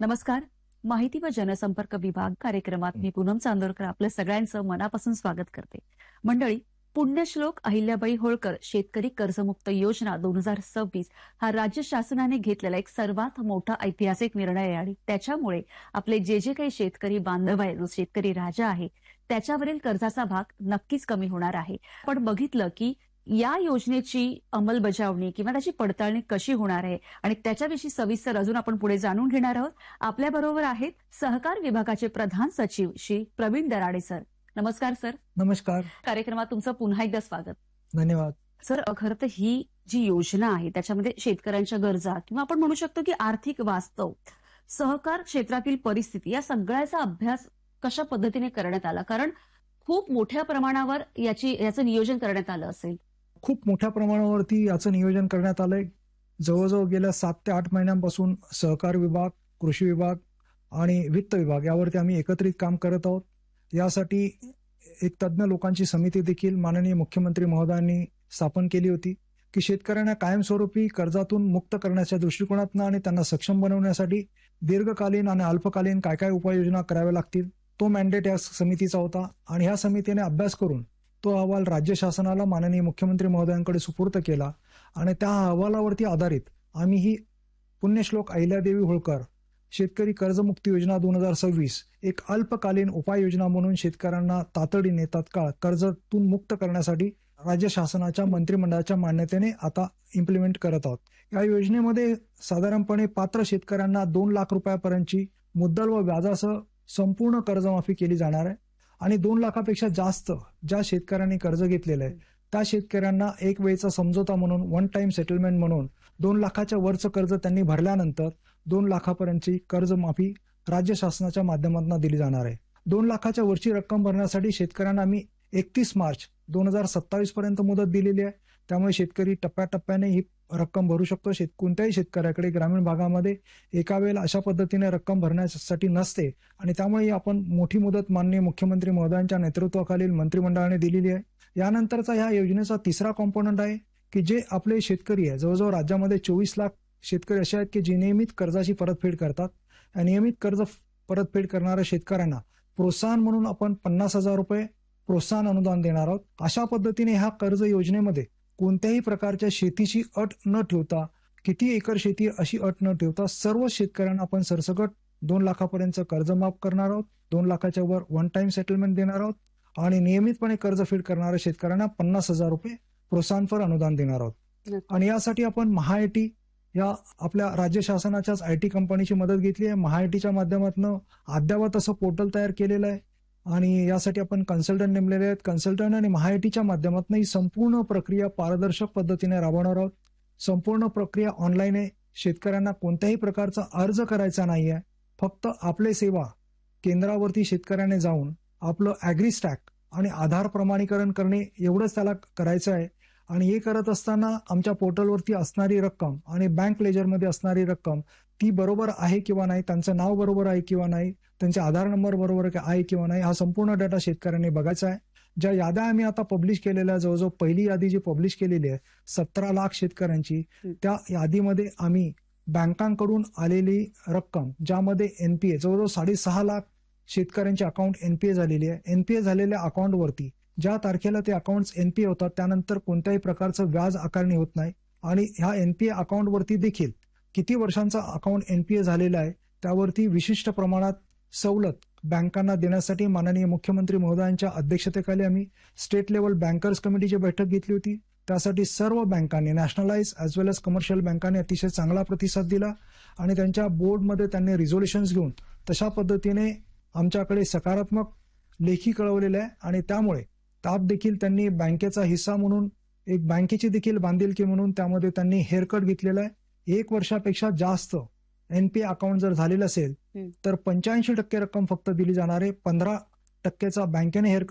नमस्कार. माहिती व जनसंपर्क विभाग कार्यक्रमात मी पूनम चांदोरकर आपल्या सगळ्यांचं मनापासून स्वागत करते. मंडळी, पुण्यश्लोक अहिल्याबाई होळकर शेतकरी कर्जमुक्त योजना 2026 हा राज्य शासनाने घेतलेला एक सर्वात मोठा ऐतिहासिक निर्णय आहे आणि त्याच्यामुळे आपले जे काही शेतकरी बांधव आहे, जो शेतकरी राजा आहे, त्याच्यावरील कर्जाचा भाग नक्कीच कमी होणार आहे. पण बघितलं की या योजनेची अंमलबजावणी किंवा त्याची पडताळणी कशी होणार आहे आणि त्याच्याविषयी सविस्तर अजून आपण पुढे जाणून घेणार आहोत. आपल्याबरोबर आहेत सहकार विभागाचे प्रधान सचिव श्री प्रवीण दराडे सर. नमस्कार सर. नमस्कार. कार्यक्रमात तुमचं पुन्हा एकदा स्वागत. धन्यवाद. सर, खरं तर ही जी योजना आहे त्याच्यामध्ये शेतकऱ्यांच्या गरजा किंवा आपण म्हणू शकतो की आर्थिक वास्तव, सहकार क्षेत्रातील परिस्थिती या सगळ्याचा अभ्यास कशा पद्धतीने करण्यात आला? कारण खूप मोठ्या प्रमाणावर याचं नियोजन करण्यात आलं असेल. खूप मोठ्या प्रमाणावरती याचं नियोजन करण्यात आलंय. जवळजवळ गेल्या 7 ते 8 महिन्यांपासून सहकार विभाग, कृषी विभाग आणि वित्त विभाग यावरती आम्ही एकत्रित काम करत आहोत. यासाठी एक तज्ज्ञ लोकांची समिती देखील माननीय मुख्यमंत्री महोदयांनी स्थापन केली होती की शेतकऱ्यांना कायमस्वरूपी कर्जातून मुक्त करण्याच्या दृष्टिकोनातून आणि त्यांना सक्षम बनवण्यासाठी दीर्घकालीन आणि अल्पकालीन काय काय उपाययोजना कराव्या लागतील, तो मॅन्डेट या समितीचा होता. आणि ह्या समितीने अभ्यास करून तो अहवाल राज्य शासनाला माननीय मुख्यमंत्री महोदयांकडे सुपूर्द केला आणि त्या अहवालावरती आधारित आम्ही ही पुण्यश्लोक अहिल्यादेवी होळकर शेतकरी कर्जमुक्ती योजना 2026 एक अल्पकालीन उपाययोजना म्हणून शेतकऱ्यांना तातडीने तात्काळ कर्जातून मुक्त करण्यासाठी राज्य शासनाच्या मंत्रिमंडळाच्या मान्यतेने आता इम्प्लिमेंट करत आहोत. या योजनेमध्ये साधारणपणे पात्र शेतकऱ्यांना 2 लाख रुपयापर्यंतची मुद्दल व व्याजासह संपूर्ण कर्जमाफी केली जाणार आहे. आणि 2 लाखापेक्षा जास्त ज्या शेतकऱ्यांनी कर्ज घेतलेलं आहे त्या शेतकऱ्यांना एक वेळचा समझोता म्हणून, वन टाइम सेटलमेंट म्हणून 2 लाखाच्या वरचं कर्ज त्यांनी भरल्यानंतर 2 लाखापर्यंतची कर्जमाफी राज्य शासनाच्या माध्यमातून दिली जाणार आहे. 2 लाखाच्या वरची रक्कम भरण्यासाठी शेतकऱ्यांना आम्ही 31 मार्च 2027 पर्यंत मुदत दिलेली आहे. त्यामुळे शेतकरी टप्प्याटप्प्याने ही रक्कम भरू शकतो. कोणत्याही शेतकऱ्याकडे ग्रामीण भागामध्ये एका वेळेला अशा पद्धतीने रक्कम भरण्यासाठी नसते आणि त्यामुळे आपण मोठी मुदत माननीय मुख्यमंत्री महोदयांच्या नेतृत्वाखालील मंत्रिमंडळाने दिलेली आहे. यानंतरचा ह्या योजनेचा तिसरा कॉम्पोनंट आहे की जे आपले शेतकरी आहे, जवळजवळ राज्यामध्ये 24 लाख शेतकरी असे आहेत की जे नियमित कर्जाची परतफेड करतात. या नियमित कर्ज परतफेड करणाऱ्या शेतकऱ्यांना प्रोत्साहन म्हणून आपण 50,000 रुपये प्रोत्साहन अनुदान देणार आहोत. अशा पद्धतीने ह्या कर्ज योजनेमध्ये कोणत्याही प्रकारच्या शेतीची अट न ठेवता, किती एकर शेती अशी अट न ठेवता सर्व शेतकऱ्यांना आपण सरसकट 2 लाखापर्यंत कर्ज माफ करणार आहोत. 2 लाखाच्या वर वन टाइम सेटलमेंट देणार आहोत आणि नियमितपणे कर्जफेड करणाऱ्या शेतकऱ्यांना 50,000 रुपये प्रोत्साहनपर अनुदान देणार आहोत. आणि यासाठी आपण महाआयटी या आपल्या राज्य शासनाच्याच आयटी कंपनीची मदत घेतली आहे. महाआयटीच्या माध्यमातून अद्यावत असं पोर्टल तयार केलेलं आहे आणि यासाठी आपण कन्सल्टंट नेमलेले आहेत. कन्सल्टंट आणि महाआयटीच्या माध्यमातून ही संपूर्ण प्रक्रिया पारदर्शक पद्धतीने राबवणार आहोत. संपूर्ण प्रक्रिया ऑनलाईन आहे. शेतकऱ्यांना कोणत्याही प्रकारचा अर्ज करायचा नाही आहे. फक्त आपले सेवा केंद्रावरती शेतकऱ्याने जाऊन आपलं ॲग्रीस्टॅक आणि आधार प्रमाणीकरण करणे एवढंच त्याला करायचं आहे. आणि हे करत असताना आमच्या पोर्टलवरती असणारी रक्कम आणि बँक लेजरमध्ये असणारी रक्कम ती बरोबर आहे किंवा नाही, त्यांचं नाव बरोबर आहे किंवा नाही, त्यांचे आधार नंबर बरोबर आहे किंवा नाही, हा संपूर्ण डाटा शेतकऱ्यांनी बघायचा आहे. ज्या याद्या आम्ही आता पब्लिश केलेल्या, जवळजवळ पहिली यादी जी पब्लिश केलेली आहे 17 लाख शेतकऱ्यांची, त्या यादीमध्ये आम्ही बँकांकडून आलेली रक्कम ज्यामध्ये एनपीए जवळजवळ 6.5 लाख शेतकऱ्यांची अकाउंट एनपीए झालेली आहे. एनपीए झालेल्या अकाउंटवरती ज्या तारखेला ते अकाउंट एनपीए होतात त्यानंतर कोणत्याही प्रकारचं व्याज आकारणी होत नाही. आणि ह्या एनपीए अकाउंटवरती देखील किती वर्षांचा अकाउंट एनपीए झालेला आहे त्यावरती विशिष्ट प्रमाणात सवलत बँकांना देण्यासाठी माननीय मुख्यमंत्री महोदयांच्या अध्यक्षतेखाली आम्ही स्टेट लेवल बँकर्स कमिटीची बैठक घेतली होती. त्यासाठी सर्व बँकांनी, नॅशनलाइज ॲज वेल एज कमर्शियल बँकांनी अतिशय चांगला प्रतिसाद दिला आणि त्यांच्या बोर्डमध्ये त्यांनी रिझोल्युशन्स घेऊन तशा पद्धतीने आमच्याकडे सकारात्मक लेखी कळवलेलं आहे. आणि त्यामुळे त्यात देखील त्यांनी बँकेचा हिस्सा म्हणून एक बँकेची देखील बांधिलकी म्हणून त्यामध्ये त्यांनी हेअरकट घेतलेला आहे. 1 वर्षापेक्षा जास्त एनपीए अकाउंट जर झालेलं असेल तर 85% रक्कम फक्त दिली जाणार आहे. 15% बँकेने हेअरकट